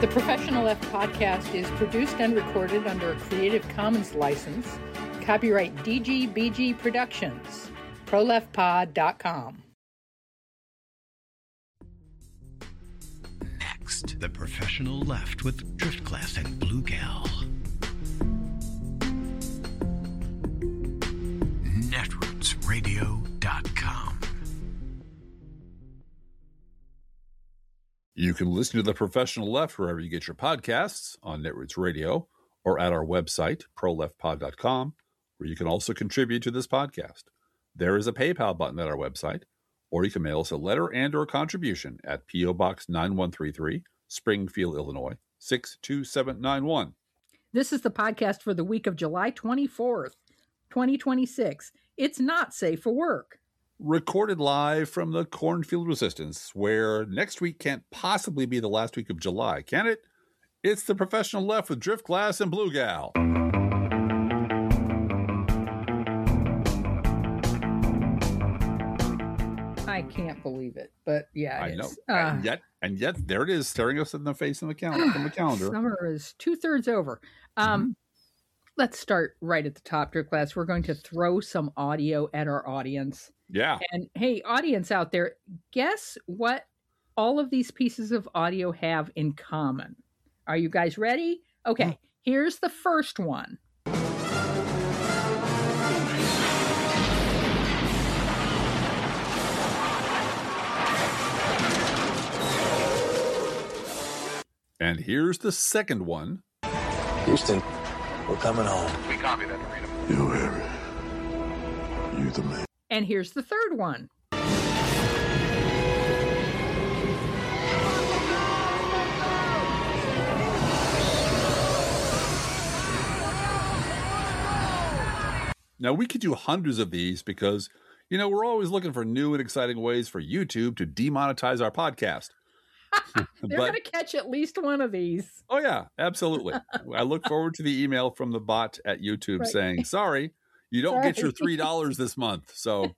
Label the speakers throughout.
Speaker 1: The Professional Left podcast is produced and recorded under a Creative Commons license. Copyright DGBG Productions. ProLeftPod.com.
Speaker 2: Next, The Professional Left with Driftglass and Blue Gal. Netrootsradio.com.
Speaker 3: You can listen to The Professional Left wherever you get your podcasts, on Netroots Radio, or at our website, proleftpod.com, where you can also contribute to this podcast. There is a PayPal button at our website, or you can mail us a letter and or contribution at P.O. Box 9133, Springfield, Illinois, 62791.
Speaker 1: This is the podcast for the week of July 24th, 2026. It's not safe for work.
Speaker 3: Recorded live from the Cornfield Resistance, where next week can't possibly be the last week of July, can it? It's The Professional Left with Driftglass and Blue Gal.
Speaker 1: I can't believe it, but yeah,
Speaker 3: I know. And yet, there it is, staring us in the face on the calendar.
Speaker 1: Summer is 2/3 over. Let's start right at the top, Driftglass. We're going to throw some audio at our audience.
Speaker 3: Yeah.
Speaker 1: And hey, audience out there, guess what all of these pieces of audio have in common? Are you guys ready? Okay, here's the first one.
Speaker 3: And here's the second one.
Speaker 4: Houston, we're coming home.
Speaker 5: We copy that, Marina.
Speaker 6: You, Harry. You the man.
Speaker 1: And here's the third one.
Speaker 3: Now, we could do hundreds of these because, we're always looking for new and exciting ways for YouTube to demonetize our podcast.
Speaker 1: They're going to catch at least one of these.
Speaker 3: Oh, yeah, absolutely. I look forward to the email from the bot at YouTube saying, sorry, you don't get your $3 this month. So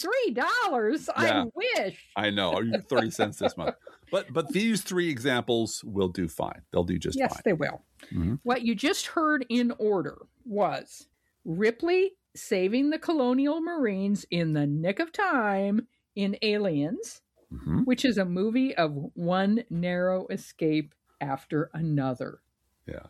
Speaker 1: $3? I wish.
Speaker 3: I know. Or 30 cents this month. But these three examples will do fine. They'll do just fine.
Speaker 1: Yes, they will. Mm-hmm. What you just heard in order was Ripley saving the Colonial Marines in the nick of time in Aliens, which is a movie of one narrow escape after another.
Speaker 3: Yeah.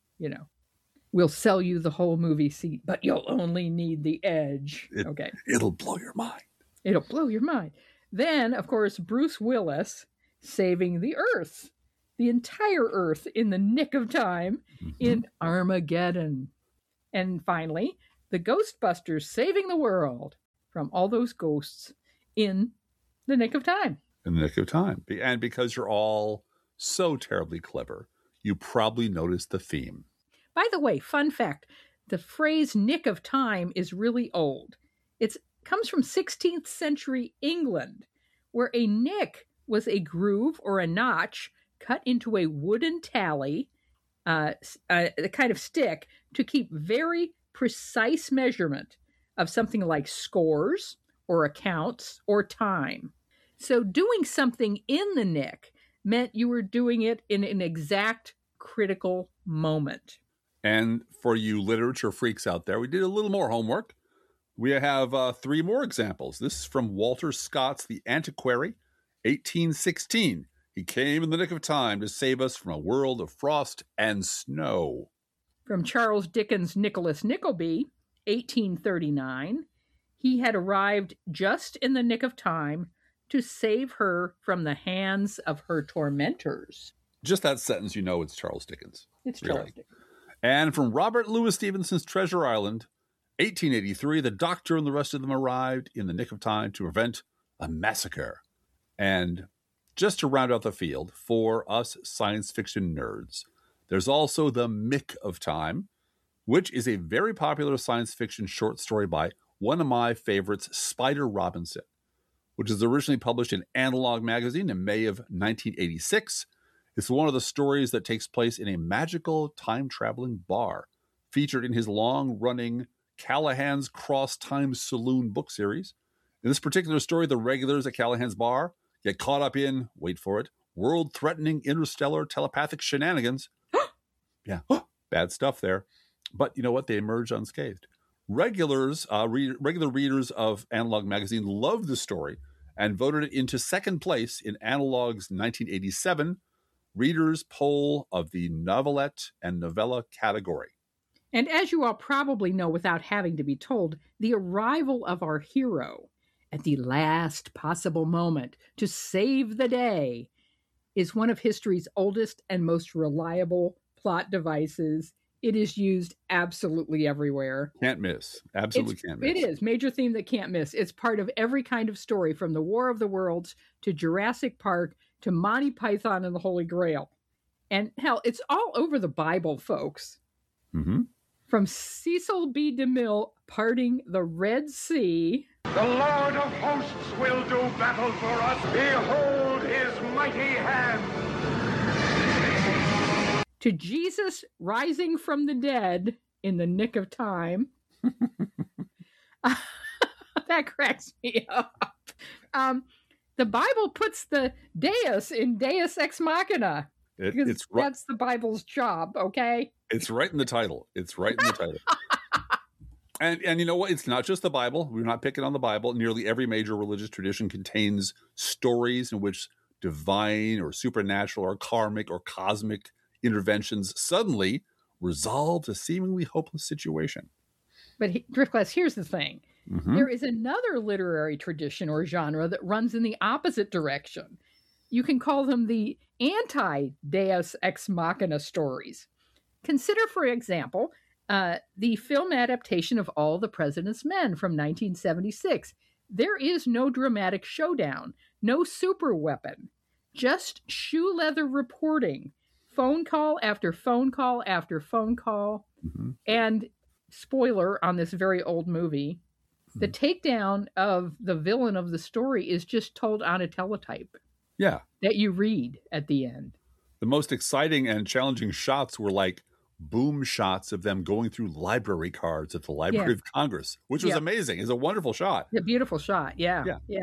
Speaker 1: We'll sell you the whole movie seat, but you'll only need the edge. Okay.
Speaker 3: It'll blow your mind.
Speaker 1: It'll blow your mind. Then, of course, Bruce Willis saving the Earth, the entire Earth in the nick of time in Armageddon. And finally, the Ghostbusters saving the world from all those ghosts in the nick of time.
Speaker 3: In the nick of time. And because you're all so terribly clever, you probably noticed the theme.
Speaker 1: By the way, fun fact, the phrase nick of time is really old. It comes from 16th century England, where a nick was a groove or a notch cut into a wooden tally, a kind of stick, to keep very precise measurement of something like scores or accounts or time. So doing something in the nick meant you were doing it in an exact critical moment.
Speaker 3: And for you literature freaks out there, we did a little more homework. We have three more examples. This is from Walter Scott's The Antiquary, 1816. He came in the nick of time to save us from a world of frost and snow.
Speaker 1: From Charles Dickens' Nicholas Nickleby, 1839. He had arrived just in the nick of time to save her from the hands of her tormentors.
Speaker 3: Just that sentence, it's Charles Dickens.
Speaker 1: It's really Charles Dickens.
Speaker 3: And from Robert Louis Stevenson's Treasure Island, 1883, the Doctor and the rest of them arrived in the nick of time to prevent a massacre. And just to round out the field, for us science fiction nerds, there's also The Mick of Time, which is a very popular science fiction short story by one of my favorites, Spider Robinson, which is originally published in Analog magazine in May of 1986. It's one of the stories that takes place in a magical time-traveling bar, featured in his long-running Callahan's Cross Time Saloon book series. In this particular story, the regulars at Callahan's bar get caught up in, wait for it, world-threatening interstellar telepathic shenanigans. Yeah, bad stuff there. But you know what? They emerge unscathed. Regular readers of Analog magazine loved the story and voted it into second place in Analog's 1987 Readers' Poll of the Novelette and Novella category.
Speaker 1: And as you all probably know without having to be told, the arrival of our hero at the last possible moment to save the day is one of history's oldest and most reliable plot devices. It is used absolutely everywhere.
Speaker 3: Can't miss. Absolutely can't miss.
Speaker 1: It is. Major theme that can't miss. It's part of every kind of story, from the War of the Worlds to Jurassic Park to Monty Python and the Holy Grail. And hell, it's all over the Bible, folks.
Speaker 3: Mm-hmm.
Speaker 1: From Cecil B. DeMille parting the Red Sea.
Speaker 5: The Lord of hosts will do battle for us. Behold his mighty hand.
Speaker 1: To Jesus rising from the dead in the nick of time. That cracks me up. The Bible puts the Deus in Deus Ex Machina. That's the Bible's job, okay?
Speaker 3: It's right in the title. And you know what? It's not just the Bible. We're not picking on the Bible. Nearly every major religious tradition contains stories in which divine or supernatural or karmic or cosmic interventions suddenly resolved a seemingly hopeless situation.
Speaker 1: But Driftglass, here's the thing.
Speaker 3: Mm-hmm.
Speaker 1: There is another literary tradition or genre that runs in the opposite direction. You can call them the anti-Deus Ex Machina stories. Consider, for example, the film adaptation of All the President's Men from 1976. There is no dramatic showdown, no super weapon, just shoe leather reporting, phone call after phone call after phone call.
Speaker 3: Mm-hmm.
Speaker 1: And spoiler on this very old movie, the takedown of the villain of the story is just told on a teletype.
Speaker 3: Yeah.
Speaker 1: That you read at the end.
Speaker 3: The most exciting and challenging shots were like boom shots of them going through library cards at the Library of Congress, which was amazing. It's a wonderful shot.
Speaker 1: A beautiful shot. Yeah.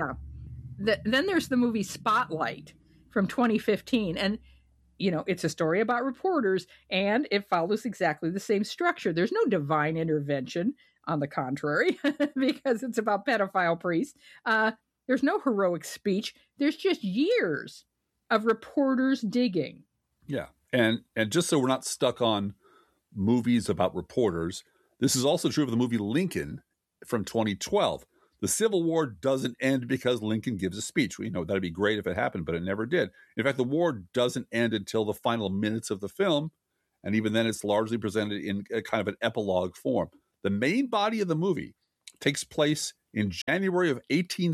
Speaker 1: Then there's the movie Spotlight from 2015. And, you know, it's a story about reporters, and it follows exactly the same structure. There's no divine intervention, on the contrary, because it's about pedophile priests. There's no heroic speech. There's just years of reporters digging.
Speaker 3: Yeah. And just so we're not stuck on movies about reporters, this is also true of the movie Lincoln from 2012. The Civil War doesn't end because Lincoln gives a speech. We know that'd be great if it happened, but it never did. In fact, the war doesn't end until the final minutes of the film. And even then, it's largely presented in a kind of an epilogue form. The main body of the movie takes place in January of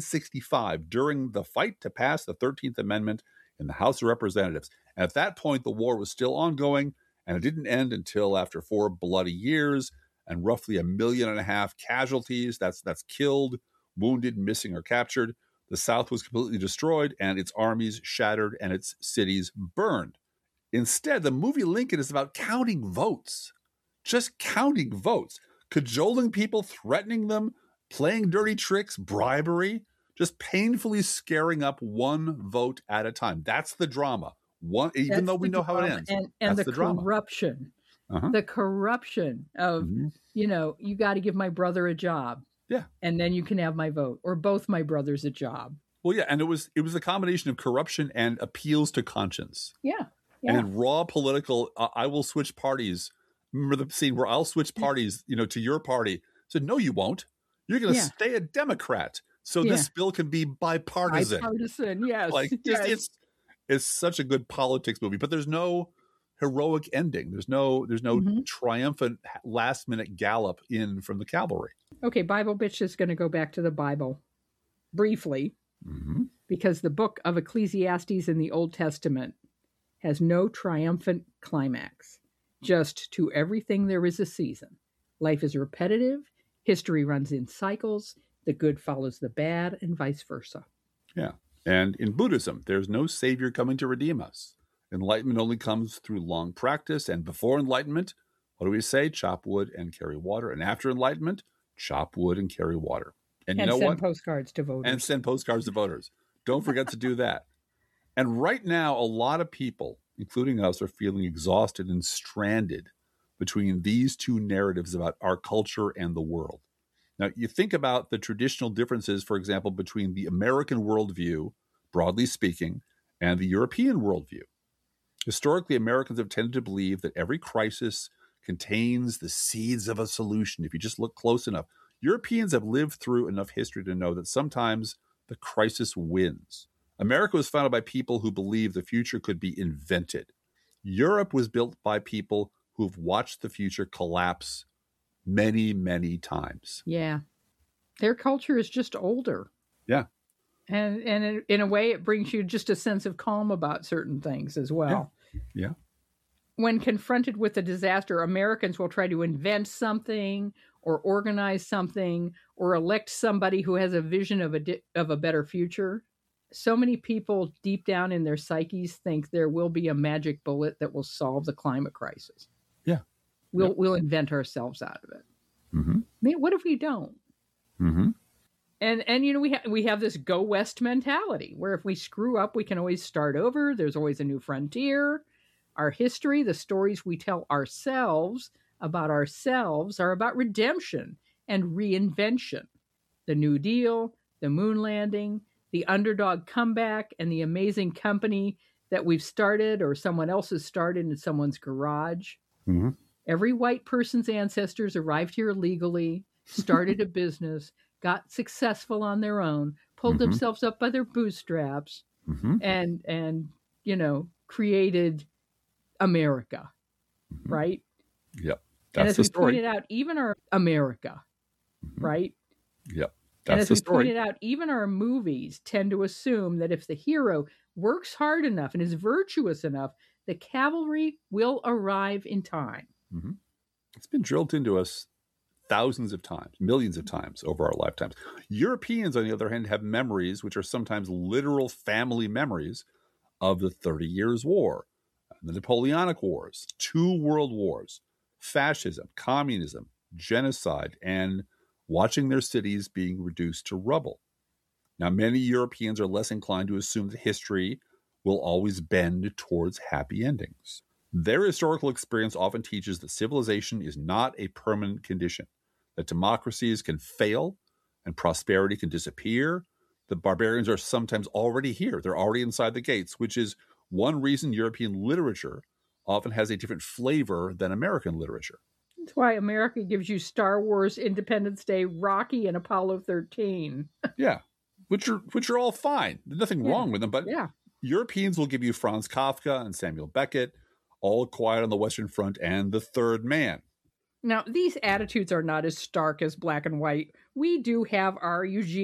Speaker 3: 1865 during the fight to pass the 13th Amendment in the House of Representatives. And at that point, the war was still ongoing, and it didn't end until after 4 bloody years and roughly 1.5 million casualties. That's killed, wounded, missing, or captured. The South was completely destroyed, and its armies shattered, and its cities burned. Instead, the movie Lincoln is about counting votes, just counting votes, cajoling people, threatening them, playing dirty tricks, bribery, just painfully scaring up one vote at a time. That's the drama. Even though we know how it ends.
Speaker 1: And the corruption. The corruption of, you know, you got to give my brother a job.
Speaker 3: Yeah.
Speaker 1: And then you can have my vote, or both my brothers a job.
Speaker 3: Well, yeah. And it was a combination of corruption and appeals to conscience.
Speaker 1: Yeah.
Speaker 3: And raw political, I will switch parties. Remember the scene where I'll switch parties, you know, to your party. So no, you won't. You're going to stay a Democrat. So this bill can be bipartisan.
Speaker 1: Bipartisan, yes.
Speaker 3: Like, it's such a good politics movie, but there's no heroic ending. There's no triumphant last minute gallop in from the cavalry.
Speaker 1: Okay, Bible Bitch is going to go back to the Bible briefly, because the book of Ecclesiastes in the Old Testament has no triumphant climax. Just to everything there is a season. Life is repetitive. History runs in cycles. The good follows the bad, and vice versa. Yeah.
Speaker 3: And in Buddhism, there's no savior coming to redeem us. Enlightenment only comes through long practice. And before enlightenment, what do we say? Chop wood and carry water. And after enlightenment, chop wood and carry water. And you know what?
Speaker 1: Send postcards to voters.
Speaker 3: And send postcards to voters. Don't forget to do that. And right now, a lot of people, including us, are feeling exhausted and stranded between these two narratives about our culture and the world. Now, you think about the traditional differences, for example, between the American worldview, broadly speaking, and the European worldview. Historically, Americans have tended to believe that every crisis contains the seeds of a solution if you just look close enough. Europeans have lived through enough history to know that sometimes the crisis wins. America was founded by people who believed the future could be invented. Europe was built by people who've watched the future collapse many, many times.
Speaker 1: Yeah. Their culture is just older.
Speaker 3: Yeah.
Speaker 1: And in a way, it brings you just a sense of calm about certain things as well.
Speaker 3: Yeah.
Speaker 1: When confronted with a disaster, Americans will try to invent something or organize something or elect somebody who has a vision of a better future. So many people deep down in their psyches think there will be a magic bullet that will solve the climate crisis.
Speaker 3: Yeah.
Speaker 1: We'll invent ourselves out of it.
Speaker 3: Mm-hmm.
Speaker 1: Man, what if we don't?
Speaker 3: Mm-hmm.
Speaker 1: And you know, we have this go west mentality where if we screw up, we can always start over. There's always a new frontier. Our history, the stories we tell ourselves about ourselves are about redemption and reinvention. The New Deal, the moon landing, the underdog comeback, and the amazing company that we've started or someone else has started in someone's garage.
Speaker 3: Mm-hmm.
Speaker 1: Every white person's ancestors arrived here legally, started a business, got successful on their own, pulled
Speaker 3: Mm-hmm.
Speaker 1: themselves up by their bootstraps,
Speaker 3: Mm-hmm.
Speaker 1: and you know, created America,
Speaker 3: Mm-hmm.
Speaker 1: right?
Speaker 3: Yep.
Speaker 1: And
Speaker 3: That's
Speaker 1: as
Speaker 3: the
Speaker 1: we
Speaker 3: story.
Speaker 1: pointed out, even our America,
Speaker 3: Mhm.
Speaker 1: right?
Speaker 3: Yep.
Speaker 1: And
Speaker 3: That's
Speaker 1: as
Speaker 3: the
Speaker 1: we
Speaker 3: story.
Speaker 1: pointed out, even our movies tend to assume that if the hero works hard enough and is virtuous enough, the cavalry will arrive in time.
Speaker 3: Mm-hmm. It's been drilled into us thousands of times, millions of times over our lifetimes. Europeans, on the other hand, have memories which are sometimes literal family memories of the 30 Years' War, the Napoleonic Wars, 2 world wars, fascism, communism, genocide, and watching their cities being reduced to rubble. Now, many Europeans are less inclined to assume that history will always bend towards happy endings. Their historical experience often teaches that civilization is not a permanent condition, that democracies can fail and prosperity can disappear. The barbarians are sometimes already here. They're already inside the gates, which is one reason European literature often has a different flavor than American literature.
Speaker 1: That's why America gives you Star Wars, Independence Day, Rocky, and Apollo 13.
Speaker 3: Yeah, which are all fine. There's nothing wrong with them, but
Speaker 1: Yeah.
Speaker 3: Europeans will give you Franz Kafka and Samuel Beckett, All Quiet on the Western Front, and The Third Man.
Speaker 1: Now, these attitudes are not as stark as black and white. We do have our Eugene